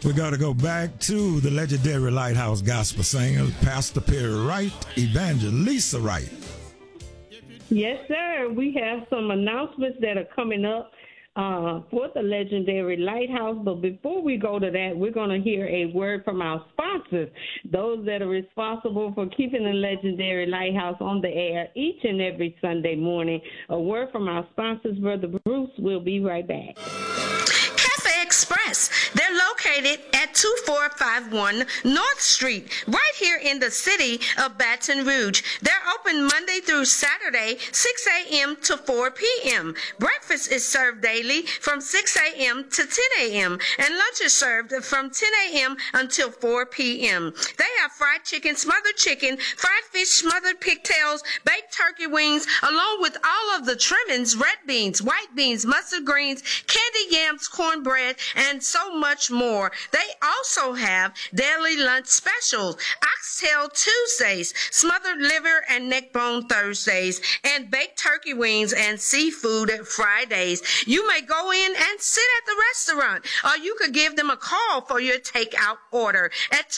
We got to go back to the legendary Lighthouse Gospel Singers, Pastor Perry Wright, Evangelisa Wright. Yes, sir. We have some announcements that are coming up for the legendary Lighthouse. But before we go to that, we're going to hear a word from our sponsors, those that are responsible for keeping the legendary Lighthouse on the air each and every Sunday morning. A word from our sponsors, Brother Bruce. We'll be right back. Cafe Express. They're located at 2451 North Street, right here in the city of Baton Rouge. They're open Monday through Saturday, 6 a.m. to 4 p.m. Breakfast is served daily from 6 a.m. to 10 a.m. and lunch is served from 10 a.m. until 4 p.m. They have fried chicken, smothered chicken, fried fish, smothered pigtails, baked turkey wings, along with all of the trimmings, red beans, white beans, mustard greens, candy yams, cornbread, and so much more. They also have daily lunch specials, oxtail Tuesdays, smothered liver and neck bone Thursdays, and baked turkey wings and seafood Fridays. You may go in and sit at the restaurant, or you could give them a call for your takeout order at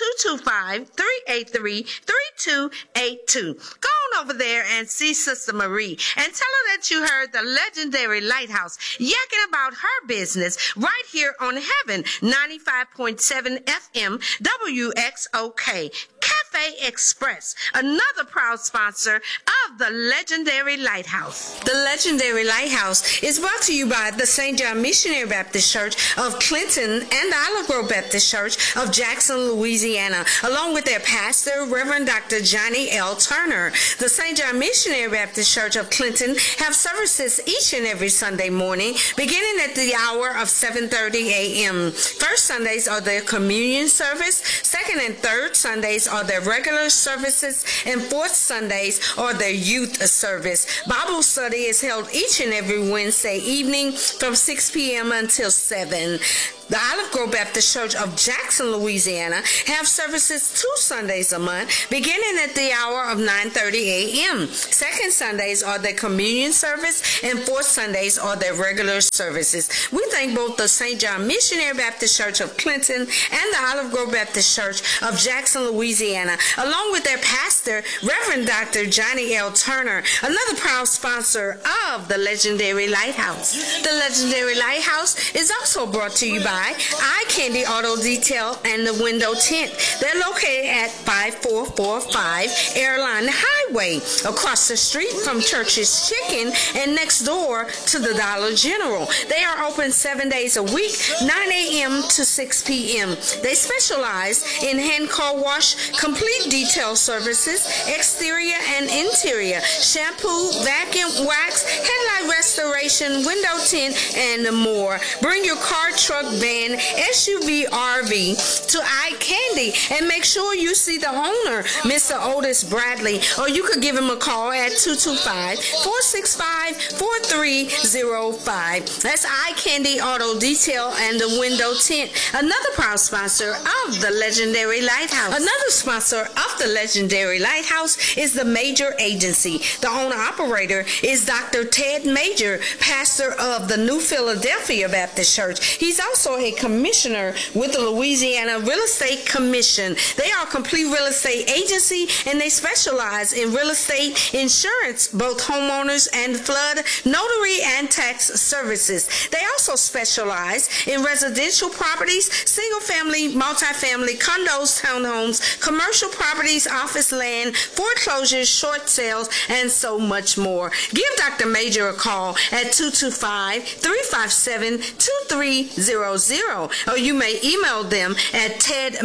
225-383-3282. Go on over there and see Sister Marie and tell her that you heard the legendary Lighthouse yakking about her business right here on Heaven 95.7 FM WXOK. Cafe Express, another proud sponsor of the legendary Lighthouse. The legendary Lighthouse is brought to you by the St. John Missionary Baptist Church of Clinton and Olive Grove Baptist Church of Jackson, Louisiana, along with their pastor, Reverend Dr. Johnny L. Turner. The St. John Missionary Baptist Church of Clinton have services each and every Sunday morning, beginning at the hour of 7:30 a.m. First Sundays are their communion service, second and third Sundays are their regular services, and fourth Sundays are their youth service. Bible study is held each and every Wednesday evening from 6 p.m. until 7. The Olive Grove Baptist Church of Jackson, Louisiana have services 2 Sundays a month, beginning at the hour of 9:30 a.m. Second Sundays are their communion service, and fourth Sundays are their regular services. We thank both the St. John Missionary Baptist Church of Clinton and the Olive Grove Baptist Church of Jackson, Louisiana, along with their pastor, Reverend Dr. Johnny L. Turner, another proud sponsor of the legendary Lighthouse. The legendary Lighthouse is also brought to you by Eye Candy Auto Detail and the Window Tint. They're located at 5445 Airline Highway, across the street from Church's Chicken and next door to the Dollar General. They are open 7 days a week, 9 a.m. to 6 p.m. They specialize in hand car wash, complete detail services, exterior and interior, shampoo, vacuum, wax, headlight restoration, window tint, and more. Bring your car, truck, van, SUV, RV to Eye Candy and make sure you see the owner, Mr. Otis Bradley, or you could give him a call at 225-465-4305. That's Eye Candy Auto Detail and the Window Tint, another proud sponsor of the legendary Lighthouse. Another sponsor of the legendary Lighthouse is the Major Agency. The owner-operator is Dr. Ted Major, pastor of the New Philadelphia Baptist Church. He's also a commissioner with the Louisiana Real Estate Commission. They are a complete real estate agency, and they specialize in real estate insurance, both homeowners and flood, notary, and tax services. They also specialize in residential properties, single-family, multifamily, condos, townhomes, commercial properties, office land, foreclosures, short sales, and so much more. Give Dr. Major a call at 225-357-2300. Or you may email them at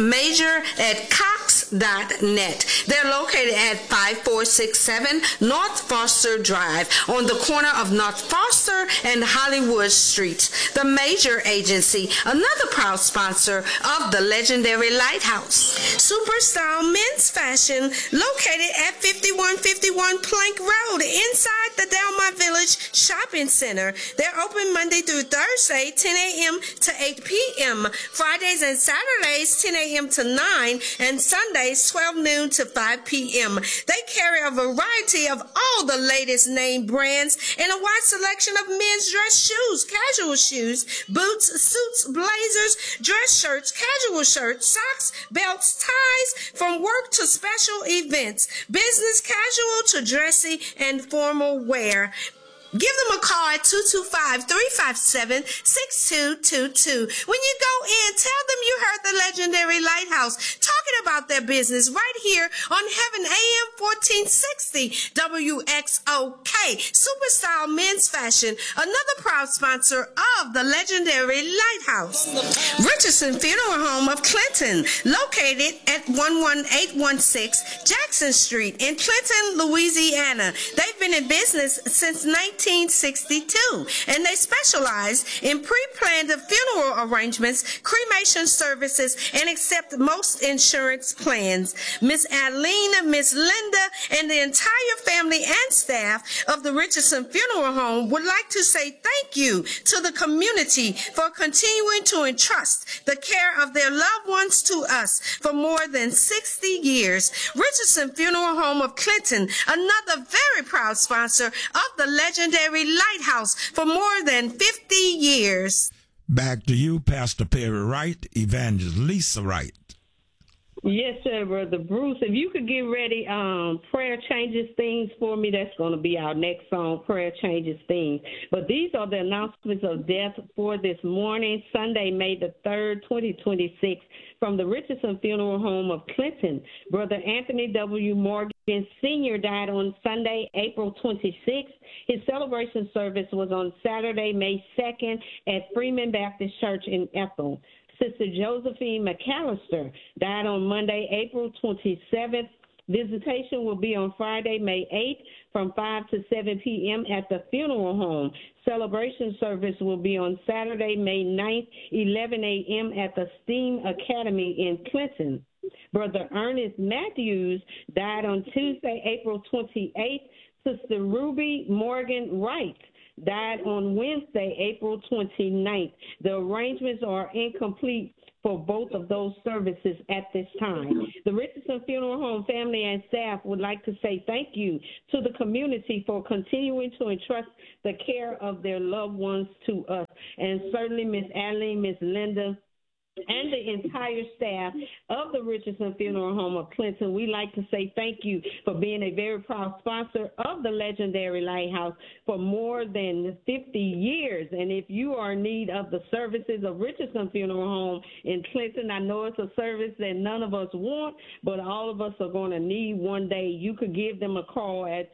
tedmajor@cox.net. They're located at 5467 North Foster Drive on the corner of North Foster and Hollywood Streets. The Major Agency, another proud sponsor of the legendary Lighthouse. Superstyle Men's Fashion, located at 5151 Plank Road inside the Delmar Village Shopping Center. They're open Monday through Thursday, 10 a.m. to 8 p.m. Fridays and Saturdays, 10 a.m. to 9, and Sundays Sundays, 12 noon to 5 p.m. They carry a variety of all the latest name brands and a wide selection of men's dress shoes, casual shoes, boots, suits, blazers, dress shirts, casual shirts, socks, belts, ties, from work to special events, business casual to dressy and formal wear. Give them a call at 225-357-6222. When you go in, tell them you heard the Legendary Lighthouse talking about their business right here on Heaven AM 1460 WXOK. Superstyle Men's Fashion, another proud sponsor of the Legendary Lighthouse. Richardson Funeral Home of Clinton, located at 11816 Jackson Street in Clinton, Louisiana. They've been in business since 1962, and they specialize in pre-planned funeral arrangements, cremation services, and accept most insurance plans. Miss Adeline, Miss Linda, and the entire family and staff of the Richardson Funeral Home would like to say thank you to the community for continuing to entrust the care of their loved ones to us for more than 60 years. Richardson Funeral Home of Clinton, another very proud sponsor of the Legendary Lighthouse for more than 50 years. Back to you, Pastor Perry Wright, Evangelist Lisa Wright. Yes, sir, Brother Bruce. If you could get ready, Prayer Changes Things for me. That's going to be our next song, Prayer Changes Things. But these are the announcements of death for this morning, Sunday, May the 3rd, 2026, from the Richardson Funeral Home of Clinton. Brother Anthony W. Morgan Sr. died on Sunday, April 26th. His celebration service was on Saturday, May 2nd at Freeman Baptist Church in Ethel. Sister Josephine McAllister died on Monday, April 27th. Visitation will be on Friday, May 8th from 5 to 7 p.m. at the funeral home. Celebration service will be on Saturday, May 9th, 11 a.m. at the STEAM Academy in Clinton. Brother Ernest Matthews died on Tuesday, April 28th. Sister Ruby Morgan Wright died on Wednesday, April 29th. The arrangements are incomplete for both of those services at this time. The Richardson Funeral Home family and staff would like to say thank you to the community for continuing to entrust the care of their loved ones to us. And certainly Miss Adeline, Miss Linda, and the entire staff of the Richardson Funeral Home of Clinton, we like to say thank you for being a very proud sponsor of the Legendary Lighthouse for more than 50 years. And if you are in need of the services of Richardson Funeral Home in Clinton, I know it's a service that none of us want, but all of us are going to need one day. You could give them a call at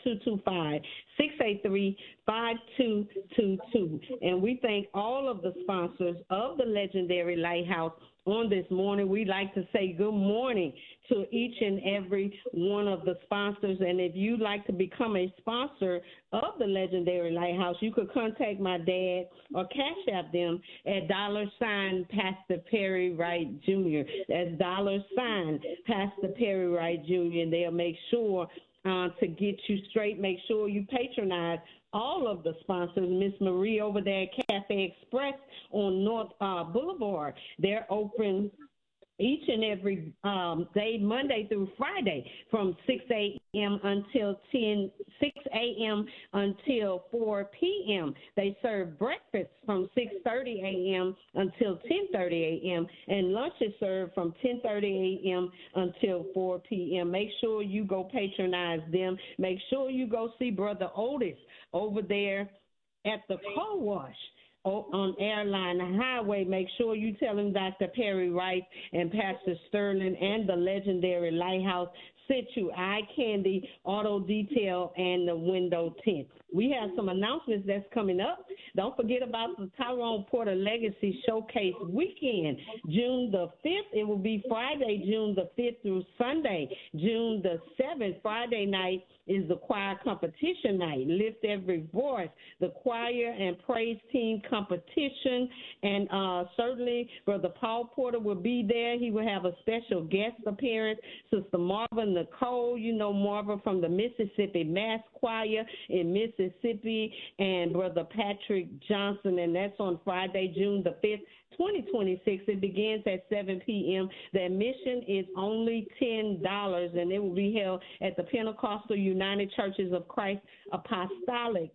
225-683-5222. And we thank all of the sponsors of the Legendary Lighthouse on this morning. We'd like to say good morning to each and every one of the sponsors. And if you'd like to become a sponsor of the Legendary Lighthouse, you could contact my dad or Cash App them at $ Pastor Perry Wright Jr. That's $ Pastor Perry Wright Jr. And they'll make sure to get you straight. Make sure you patronize all of the sponsors. Miss Marie over there at Cafe Express on North Boulevard. They're open each and every day, Monday through Friday, from 6 a.m. until 4 p.m. They serve breakfast from 6:30 a.m. until 10:30 a.m. and lunch is served from 10:30 a.m. until 4 p.m. Make sure you go patronize them. Make sure you go see Brother Otis over there at the car wash on Airline Highway. Make sure you tell him Dr. Perry Wright and Pastor Sterling and the Legendary Lighthouse sent you eye candy, auto detail, and the window tint. We have some announcements that's coming up. Don't forget about the Tyrone Porter Legacy Showcase Weekend, June the 5th. It will be Friday, June the 5th through Sunday, June the 7th. Friday night is the choir competition night. Lift Every Voice, the choir and praise team competition. And certainly Brother Paul Porter will be there. He will have a special guest appearance. Sister Marva Nicole, you know Marva from the Mississippi Mass Choir in Mississippi. Mississippi, and Brother Patrick Johnson, and that's on Friday, June the 5th, 2026. It begins at 7 p.m. The admission is only $10, and it will be held at the Pentecostal United Churches of Christ Apostolic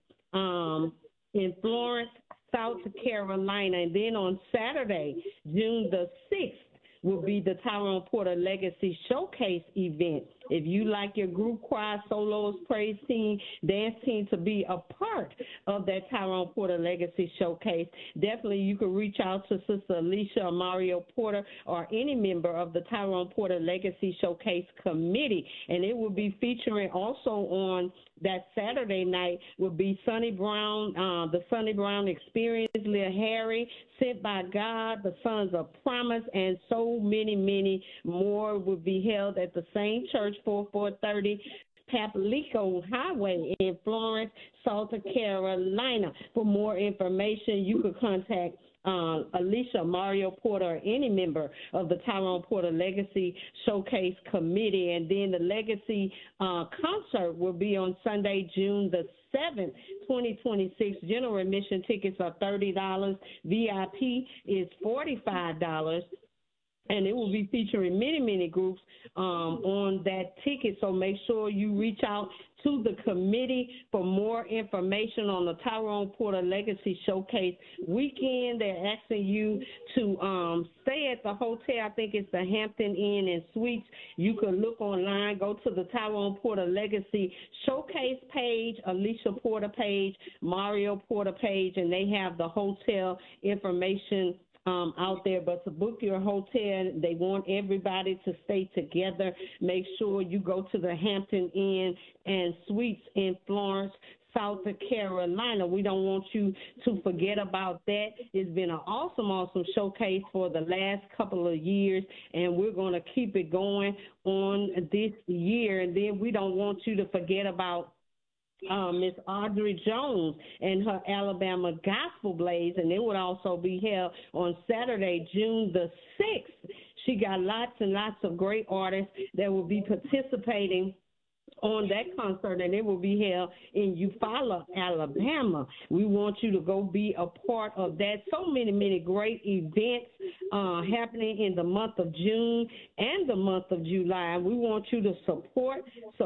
in Florence, South Carolina. And then on Saturday, June the 6th, will be the Tyrone Porter Legacy Showcase event. If you like your group, choir, solos, praise team, dance team to be a part of that Tyrone Porter Legacy Showcase, definitely you can reach out to Sister Alicia or Mario Porter or any member of the Tyrone Porter Legacy Showcase Committee. And it will be featuring also on that Saturday night will be Sonny Brown, the Sonny Brown Experience, Lil Harry, Sent by God, the Sons of Promise, and so many, many more will be held at the same church, 4430 Papalico Highway in Florence, South Carolina. For more information, you could contact Alicia, Mario Porter, or any member of the Tyrone Porter Legacy Showcase Committee. And then the Legacy concert will be on Sunday, June the 7th, 2026. General admission tickets are $30. VIP is $45. And it will be featuring many, many groups on that ticket. So make sure you reach out to the committee for more information on the Tyrone Porter Legacy Showcase weekend. They're asking you to stay at the hotel. I think it's the Hampton Inn and Suites. You can look online, go to the Tyrone Porter Legacy Showcase page, Alicia Porter page, Mario Porter page, and they have the hotel information out there. But to book your hotel, they want everybody to stay together. Make sure you go to the Hampton Inn and Suites in Florence, South Carolina. We don't want you to forget about that. It's been an awesome, awesome showcase for the last couple of years, and we're going to keep it going on this year. And then we don't want you to forget about Miss Audrey Jones and her Alabama Gospel Blaze, and it would also be held on Saturday, June the 6th. She got lots and lots of great artists that will be participating on that concert, and it will be held in Eufaula, Alabama. We want you to go be a part of that. So many, many great events happening in the month of June and the month of July. We want you to support.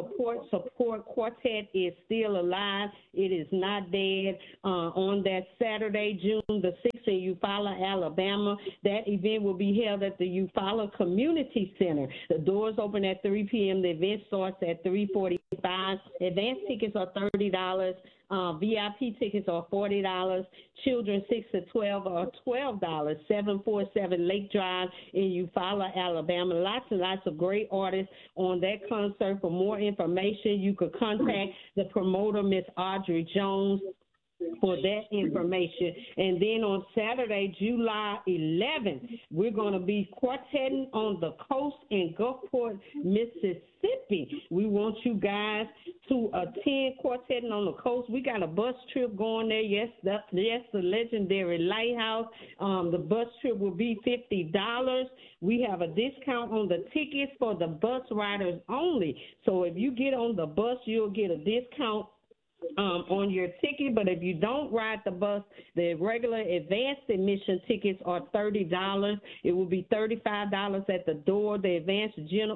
Quartet is still alive. It is not dead. On that Saturday, June the 6th in Eufaula, Alabama, that event will be held at the Eufaula Community Center. The doors open at 3 p.m. The event starts at 3:45. Advance tickets are $30. VIP tickets are $40. Children 6 to 12 are $12. 747 Lake Drive in Eufaula, Alabama. Lots and lots of great artists on that concert. For more information, you could contact the promoter, Miss Audrey Jones, for that information. And then on Saturday, July 11th, we're going to be quartetting on the coast in Gulfport, Mississippi. We want you guys to attend quartetting on the coast. We got a bus trip going there. Yes, the legendary Lighthouse. The bus trip will be $50. We have a discount on the tickets for the bus riders only. So if you get on the bus, you'll get a discount on your ticket. But if you don't ride the bus, the regular advanced admission tickets are $30. It will be $35 at the door. The advanced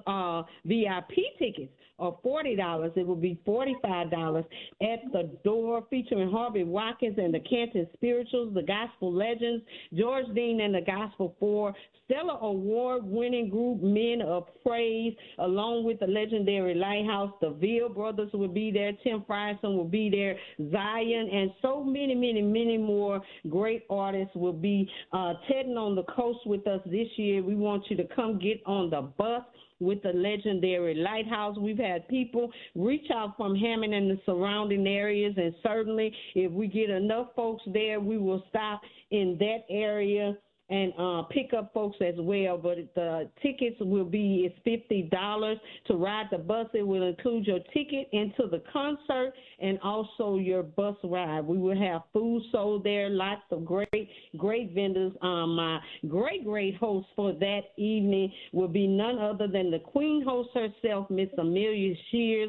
VIP tickets are $40. It will be $45 at the door, featuring Harvey Watkins and the Canton Spirituals, the Gospel Legends, George Dean and the Gospel 4, Stellar Award-winning group Men of Praise, along with the legendary Lighthouse. The Veal Brothers will be there. Tim Frierson will be there. Zion, and so many, many, many more great artists will be tedding on the coast with us this year. We want you to come get on the bus with the legendary Lighthouse. We've had people reach out from Hammond and the surrounding areas, and certainly if we get enough folks there, we will stop in that area and pick up folks as well. But the tickets will be, it's $50 to ride the bus. It will include your ticket into the concert and also your bus ride. We will have food sold there, lots of great vendors. My great host for that evening will be none other than the queen host herself, Miss Amelia Shears.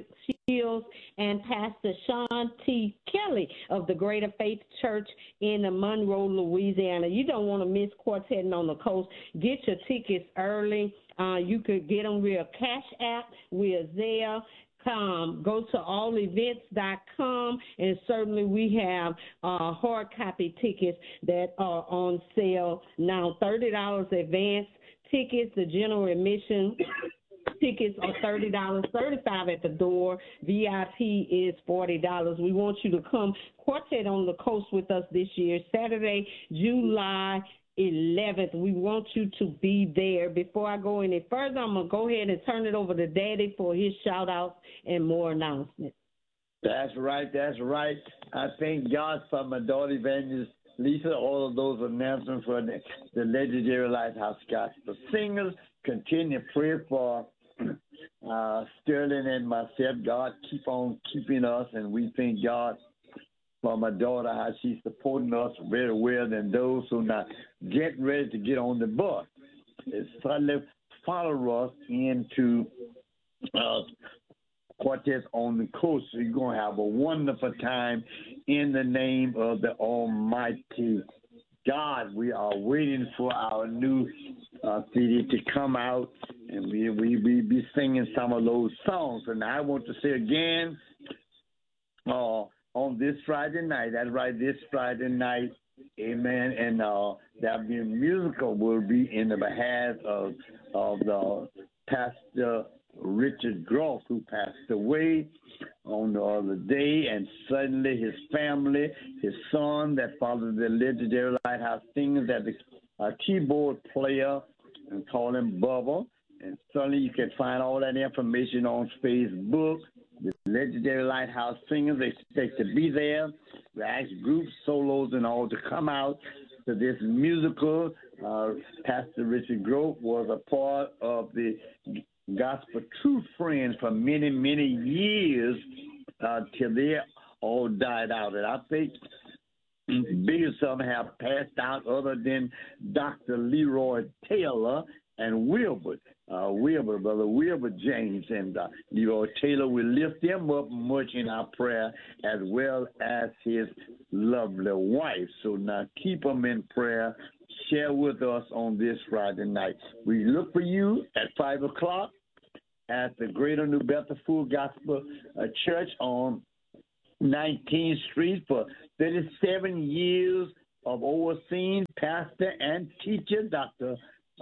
Hills, and Pastor Sean T. Kelly of the Greater Faith Church in Monroe, Louisiana. You don't want to miss Quartetting on the Coast. Get your tickets early. You could get them via Cash App, via Zelle. Go to allevents.com, and certainly we have hard copy tickets that are on sale now. $30 advance tickets, the general admission tickets are $30, $35 at the door. VIP is $40. We want you to come Quartet on the Coast with us this year, Saturday, July 11th. We want you to be there. Before I go any further, I'm going to go ahead and turn it over to Daddy for his shout-outs and more announcements. That's right. I thank God for my daughter, Evangelist Lisa, all of those announcements for the Legendary Lighthouse Gospel Singers. Continue to pray for Sterling and myself. God keep on keeping us, and we thank God for my daughter, how she's supporting us very well, and those who are not getting ready to get on the bus. Suddenly follow us into Quartet on the Coast. So you're going to have a wonderful time in the name of the Almighty God. We are waiting for our new CD to come out, and we be singing some of those songs. And I want to say again, on this Friday night, that's right, this Friday night, amen, and that musical will be in the behalf of the Pastor Richard Groff, who passed away on the other day, and suddenly his family, his son that followed the Legendary Lighthouse Singers, that the keyboard player, and call him Bubba, and suddenly you can find all that information on Facebook. The Legendary Lighthouse Singers, they expect to be there. We ask groups, solos, and all to come out to this musical. Pastor Richard Groff was a part of the Gospel True Friends for many, many years till they all died out. And I think biggest of them have passed out other than Dr. Leroy Taylor and Wilbur, Brother Wilbur James and Leroy Taylor. We lift them up much in our prayer, as well as his lovely wife. So now keep them in prayer. Share with us on this Friday night. We look for you at 5 o'clock at the Greater New Bethel Full Gospel Church on 19th Street for 37 years of overseeing pastor and teacher, Dr.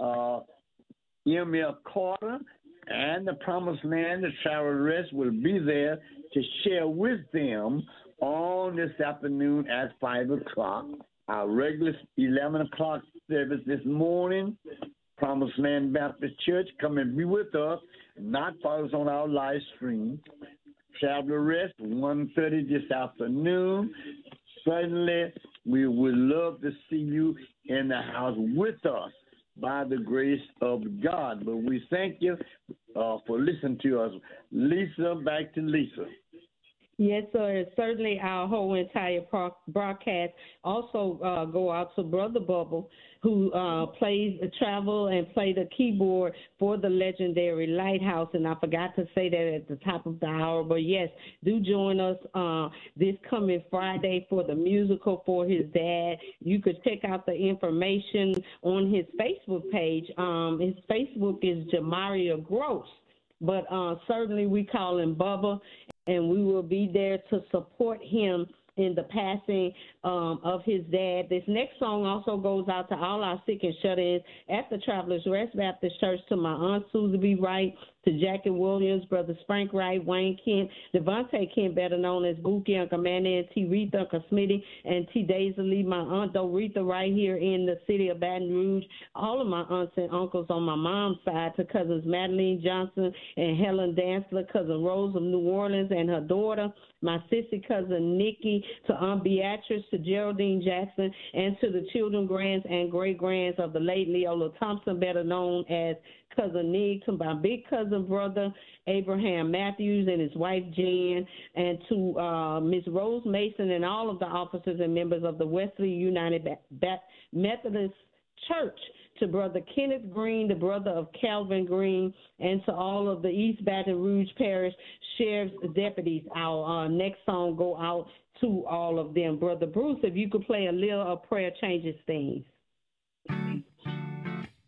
Emil Carter, and the Promised Land, the Travel Rest, will be there to share with them on this afternoon at 5 o'clock. Our regular 11 o'clock service this morning, Promised Land Baptist Church, come and be with us, not follow us on our live stream. Traveler Rest, 1:30 this afternoon. Certainly, we would love to see you in the house with us by the grace of God. But we thank you for listening to us. Lisa, back to Lisa. Yes, sir. Certainly our whole entire broadcast also go out to Brother Bubble, who plays travel and play the keyboard for the Legendary Lighthouse. And I forgot to say that at the top of the hour. But, yes, do join us this coming Friday for the musical for his dad. You could check out the information on his Facebook page. His Facebook is Jamaria Gross. But certainly we call him Bubba, and we will be there to support him in the passing of his dad. This next song also goes out to all our sick and shut-ins at the Travelers Rest Baptist Church, to my Aunt Susie B. Wright, to Jackie Williams, Brother Frank Wright, Wayne Kent, Devontae Kent, better known as Buki, Uncle Manny, and T. Retha, Uncle Smitty, and T. Daisy Lee, my Aunt Doretha right here in the city of Baton Rouge, all of my aunts and uncles on my mom's side, to cousins Madeline Johnson and Helen Dantzler, cousin Rose of New Orleans and her daughter, my sissy cousin Nikki, to Aunt Beatrice, to Geraldine Jackson, and to the children, grands, and great-grands of the late Leola Thompson, better known as Cousin Nig, to my big cousin brother Abraham Matthews and his wife Jan, and to Miss Rose Mason and all of the officers and members of the Wesley United Methodist Church, to Brother Kenneth Green, the brother of Calvin Green, and to all of the East Baton Rouge Parish Sheriff's deputies. Our next song go out to all of them. Brother Bruce, if you could play a little Prayer Changes Things.